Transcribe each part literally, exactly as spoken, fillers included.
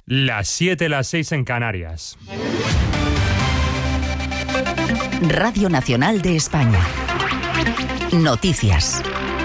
Las siete, las seis en Canarias. Radio Nacional de España. Noticias.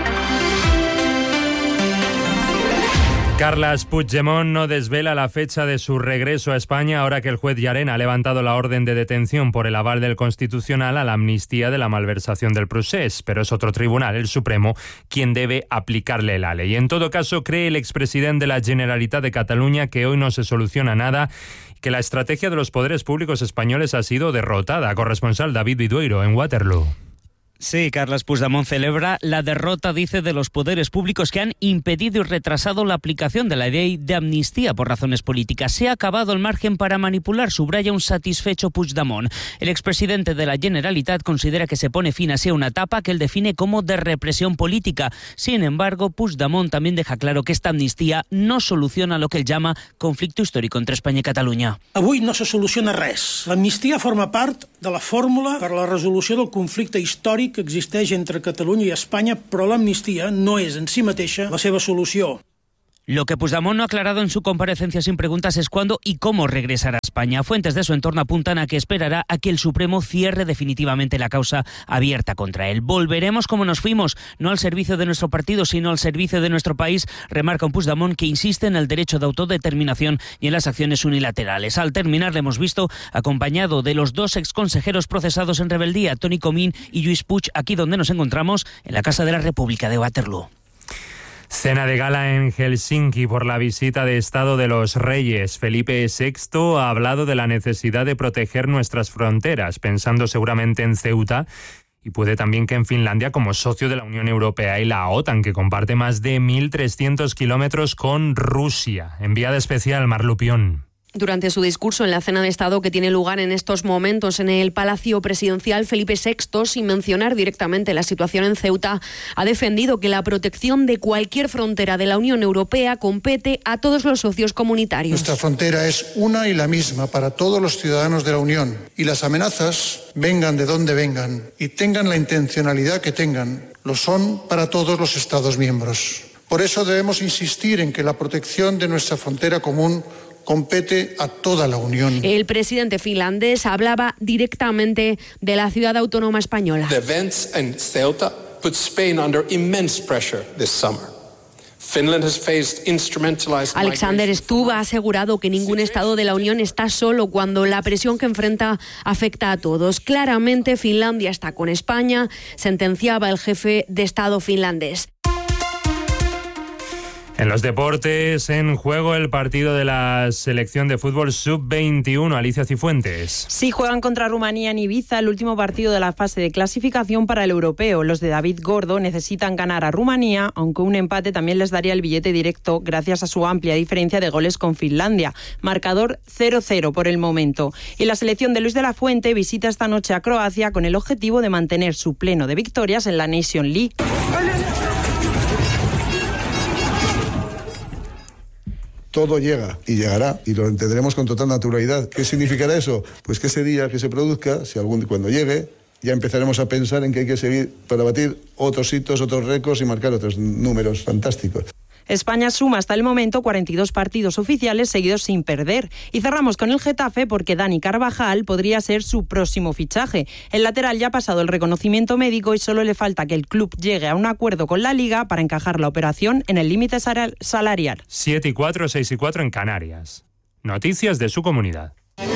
Carles Puigdemont no desvela la fecha de su regreso a España ahora que el juez Llarena ha levantado la orden de detención por el aval del Constitucional a la amnistía de la malversación del procés, pero es otro tribunal, el Supremo, quien debe aplicarle la ley. En todo caso, cree el expresidente de la Generalitat de Cataluña que hoy no se soluciona nada, que la estrategia de los poderes públicos españoles ha sido derrotada. Corresponsal David Vidueiro en Waterloo. Sí, Carles Puigdemont celebra la derrota, dice, de los poderes públicos que han impedido y retrasado la aplicación de la ley de amnistía por razones políticas. Se ha acabado el margen para manipular, subraya un satisfecho Puigdemont. El expresidente de la Generalitat considera que se pone fin así a una etapa que él define como de represión política. Sin embargo, Puigdemont también deja claro que esta amnistía no soluciona lo que él llama conflicto histórico entre Espanya i Catalunya. Avui no se soluciona res. L'amnistia forma part de la fórmula per a la resolució del conflicte històric que existeix entre Catalunya i Espanya, però l'amnistia no és en si mateixa la seva solució. Lo que Puigdemont no ha aclarado en su comparecencia sin preguntas es cuándo y cómo regresará a España. Fuentes de su entorno apuntan a que esperará a que el Supremo cierre definitivamente la causa abierta contra él. Volveremos como nos fuimos, no al servicio de nuestro partido, sino al servicio de nuestro país, remarca un Puigdemont que insiste en el derecho de autodeterminación y en las acciones unilaterales. Al terminar le hemos visto acompañado de los dos exconsejeros procesados en rebeldía, Toni Comín y Lluís Puig, aquí donde nos encontramos, en la Casa de la República de Waterloo. Cena de gala en Helsinki por la visita de Estado de los Reyes. Felipe sexto ha hablado de la necesidad de proteger nuestras fronteras, pensando seguramente en Ceuta, y puede también que en Finlandia como socio de la Unión Europea y la OTAN, que comparte más de mil trescientos kilómetros con Rusia. Enviada especial, Mar Lupión. Durante su discurso en la cena de Estado que tiene lugar en estos momentos en el Palacio Presidencial, Felipe sexto, sin mencionar directamente la situación en Ceuta, ha defendido que la protección de cualquier frontera de la Unión Europea compete a todos los socios comunitarios. Nuestra frontera es una y la misma para todos los ciudadanos de la Unión, y las amenazas, vengan de donde vengan y tengan la intencionalidad que tengan, lo son para todos los Estados miembros. Por eso debemos insistir en que la protección de nuestra frontera común compete a toda la Unión. El presidente finlandés hablaba directamente de la ciudad autónoma española. The events in Ceuta put Spain under immense pressure this summer. Finland has faced instrumentalized Alexander Stubb ha asegurado que ningún Estado de la Unión está solo cuando la presión que enfrenta afecta a todos. Claramente Finlandia está con España, sentenciaba el jefe de Estado finlandés. En los deportes, en juego el partido de la selección de fútbol sub veintiuno, Alicia Cifuentes. Sí, juegan contra Rumanía en Ibiza, el último partido de la fase de clasificación para el europeo. Los de David Gordo necesitan ganar a Rumanía, aunque un empate también les daría el billete directo gracias a su amplia diferencia de goles con Finlandia. Marcador cero cero por el momento. Y la selección de Luis de la Fuente visita esta noche a Croacia con el objetivo de mantener su pleno de victorias en la Nation League. Todo llega y llegará y lo entenderemos con total naturalidad. ¿Qué significará eso? Pues que ese día que se produzca, si algún cuando llegue, ya empezaremos a pensar en que hay que seguir para batir otros hitos, otros récords y marcar otros números fantásticos. España suma hasta el momento cuarenta y dos partidos oficiales seguidos sin perder. Y cerramos con el Getafe porque Dani Carvajal podría ser su próximo fichaje. El lateral ya ha pasado el reconocimiento médico y solo le falta que el club llegue a un acuerdo con la Liga para encajar la operación en el límite salarial. siete y cuatro, seis y cuatro en Canarias. Noticias de su comunidad.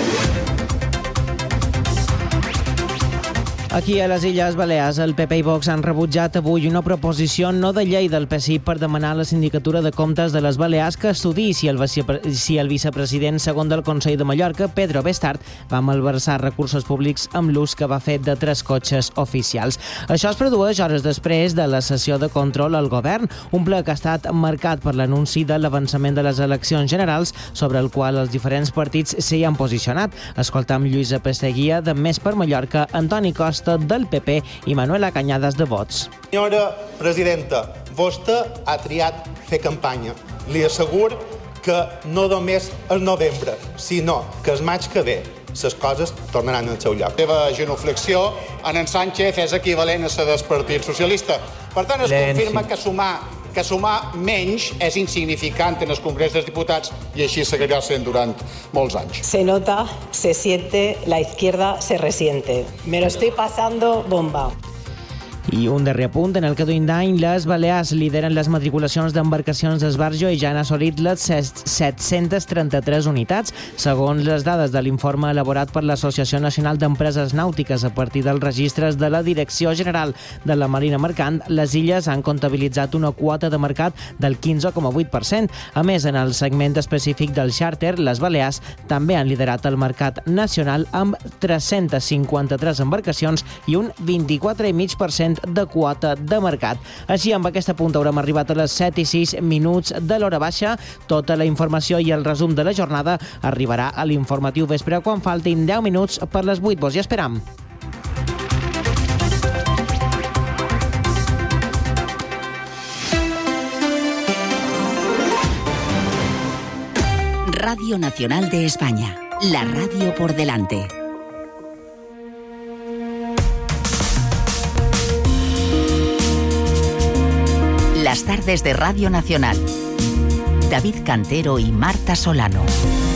Aquí a les Illes Balears, el P P i Vox han rebutjat avui una proposició no de llei del P S I per demanar a la Sindicatura de Comptes de les Balears que estudiï si el, si el vicepresident segon del Consell de Mallorca, Pedro Bestart, va malversar recursos públics amb l'ús que va fer de tres cotxes oficials. Això es produeix hores després de la sessió de control al govern, un ple que ha estat marcat per l'anunci de l'avançament de les eleccions generals sobre el qual els diferents partits s'hi han posicionat. Escoltam Lluïsa Pesseguia, de Més per Mallorca, Antoni Costa, del P P i Manuela Cañadas de Vots. Senyora presidenta, vostè ha triat fer campanya. Li asseguro que no només el novembre, sinó que el maig que ve les coses tornaran al seu lloc. La seva genuflexió en en Sánchez és equivalent a la del Partit Socialista. Per tant, es confirma que sumar que sumar menys és insignificant en el Congrés dels Diputats i així seguirà sent durant molts anys. Se nota, se siente, la izquierda se resiente. Me lo estoy pasando bomba. I un darrer apunt, en el que d'any d'any les Balears lideren les matriculacions d'embarcacions d'esbarjo i ja han assolit les set-centes trenta-tres unitats. Segons les dades de l'informe elaborat per l'Associació Nacional d'Empreses Nàutiques a partir dels registres de la Direcció General de la Marina Mercant, les illes han comptabilitzat una quota de mercat del quinze coma vuit per cent. A més, en el segment específic del xàrter, les Balears també han liderat el mercat nacional amb tres-centes cinquanta-tres embarcacions i un vint-i-quatre coma cinc per cent de quota de mercat. Així, amb aquesta punta haurem arribat a les set i sis minuts de l'hora baixa. Tota la informació i el resum de la jornada arribarà a l'informatiu vespre quan faltin deu minuts per les vuit. Vos hi esperam. Radio Nacional de España, la radio por delante. Las tardes de Radio Nacional. David Cantero y Marta Solano.